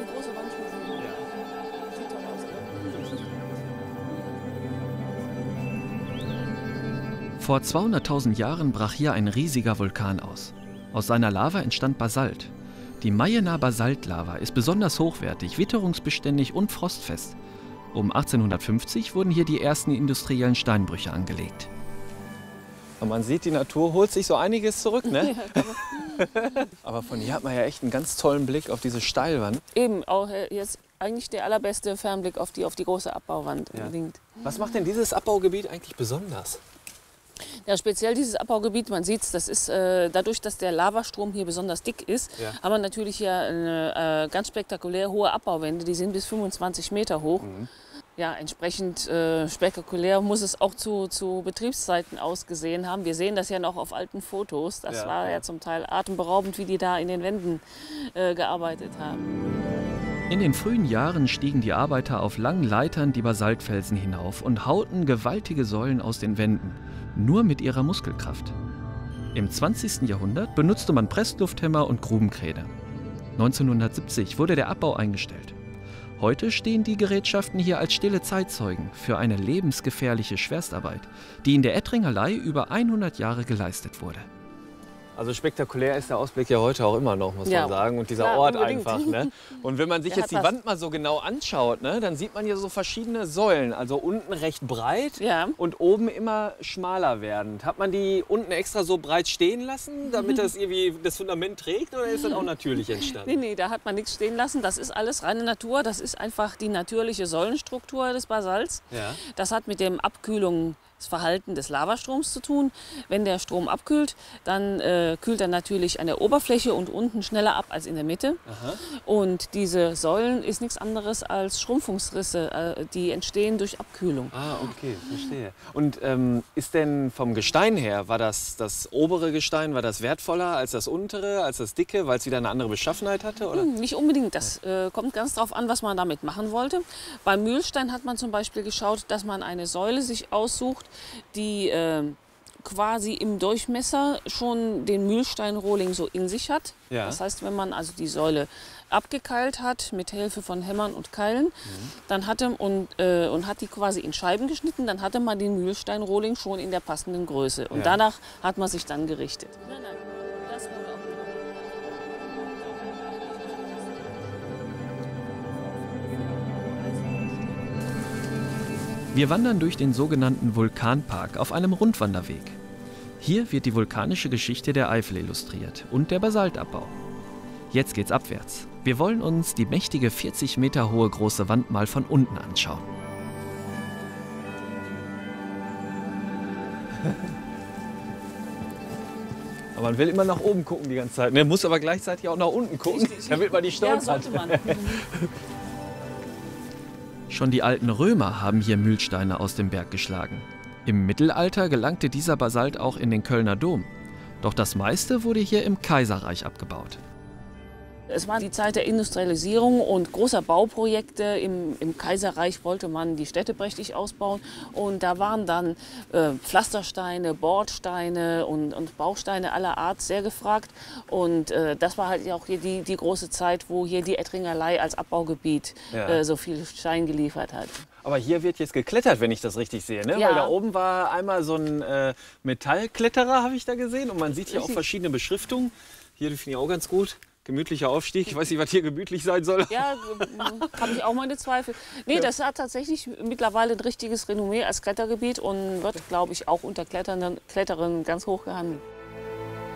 eine große Wandmuseum. Ja. Sieht toll aus, gell? Vor 200.000 Jahren brach hier ein riesiger Vulkan aus. Aus seiner Lava entstand Basalt. Die Mayenna-Basaltlava ist besonders hochwertig, witterungsbeständig und frostfest. Um 1850 wurden hier die ersten industriellen Steinbrüche angelegt. Und man sieht, die Natur holt sich so einiges zurück, ne? Aber von hier hat man ja echt einen ganz tollen Blick auf diese Steilwand. Eben, auch jetzt eigentlich der allerbeste Fernblick auf die große Abbauwand unbedingt. Was macht denn dieses Abbaugebiet eigentlich besonders? Ja, speziell dieses Abbaugebiet, man sieht es, das ist dadurch, dass der Lavastrom hier besonders dick ist, haben wir natürlich hier eine ganz spektakulär hohe Abbauwände, die sind bis 25 Meter hoch. Ja, entsprechend spektakulär muss es auch zu Betriebszeiten ausgesehen haben. Wir sehen das ja noch auf alten Fotos. Das war ja zum Teil atemberaubend, wie die da in den Wänden gearbeitet haben. In den frühen Jahren stiegen die Arbeiter auf langen Leitern die Basaltfelsen hinauf und hauten gewaltige Säulen aus den Wänden, nur mit ihrer Muskelkraft. Im 20. Jahrhundert benutzte man Presslufthämmer und Grubenkräne. 1970 wurde der Abbau eingestellt. Heute stehen die Gerätschaften hier als stille Zeitzeugen für eine lebensgefährliche Schwerstarbeit, die in der Ettringerlei über 100 Jahre geleistet wurde. Also spektakulär ist der Ausblick ja heute auch immer noch, muss man sagen. Und dieser klar, Ort unbedingt. einfach. Ne? Und wenn man sich jetzt die Wand mal so genau anschaut, ne, dann sieht man hier so verschiedene Säulen. Also unten recht breit und oben immer schmaler werdend. Hat man die unten extra so breit stehen lassen, damit das irgendwie das Fundament trägt? Oder ist das auch natürlich entstanden? Nee, da hat man nichts stehen lassen. Das ist alles reine Natur. Das ist einfach die natürliche Säulenstruktur des Basalts. Ja. Das hat mit dem Abkühlungsverhalten des Lavastroms zu tun. Wenn der Strom abkühlt, dann kühlt er natürlich an der Oberfläche und unten schneller ab als in der Mitte. Aha. Und diese Säulen ist nichts anderes als Schrumpfungsrisse, die entstehen durch Abkühlung. Ah, okay, verstehe. Und ist denn vom Gestein her, war das obere Gestein, war das wertvoller als das untere, als das dicke, weil es wieder eine andere Beschaffenheit hatte? Oder? Nicht unbedingt. Das kommt ganz drauf an, was man damit machen wollte. Beim Mühlstein hat man zum Beispiel geschaut, dass man eine Säule sich aussucht, die quasi im Durchmesser schon den Mühlsteinrohling so in sich hat. Ja. Das heißt, wenn man also die Säule abgekeilt hat mit Hilfe von Hämmern und Keilen, dann hatte und hat die quasi in Scheiben geschnitten, dann hatte man den Mühlsteinrohling schon in der passenden Größe. Und danach hat man sich dann gerichtet. Das wurde auch Wir wandern durch den sogenannten Vulkanpark auf einem Rundwanderweg. Hier wird die vulkanische Geschichte der Eifel illustriert und der Basaltabbau. Jetzt geht's abwärts. Wir wollen uns die mächtige 40 Meter hohe große Wand mal von unten anschauen. Aber man will immer nach oben gucken die ganze Zeit. Man muss aber gleichzeitig auch nach unten gucken, damit man die Stolz hat. sollte man. Schon die alten Römer haben hier Mühlsteine aus dem Berg geschlagen. Im Mittelalter gelangte dieser Basalt auch in den Kölner Dom. Doch das meiste wurde hier im Kaiserreich abgebaut. Es war die Zeit der Industrialisierung und großer Bauprojekte. Im Kaiserreich wollte man die Städte prächtig ausbauen. Und da waren dann Pflastersteine, Bordsteine und Bausteine aller Art sehr gefragt. Und das war halt auch hier die große Zeit, wo hier die Ettringerlei als Abbaugebiet so viel Stein geliefert hat. Aber hier wird jetzt geklettert, wenn ich das richtig sehe, ne? Ja. Weil da oben war einmal so ein Metallkletterer, habe ich da gesehen. Und man sieht hier auch verschiedene Beschriftungen. Hier finde ich auch ganz gut. Gemütlicher Aufstieg. Ich weiß nicht, was hier gemütlich sein soll. Ja, habe ich auch meine Zweifel. Nee, das hat tatsächlich mittlerweile ein richtiges Renommee als Klettergebiet und wird, glaube ich, auch unter Kletterern ganz hoch gehandelt.